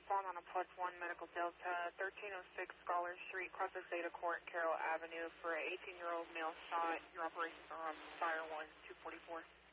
respond on a +1 Medical Delta, 1306 Scholar Street, Crossing Zeta Court, Carroll Avenue, for an 18-year-old male shot. Your operations are on Fire 1, 244.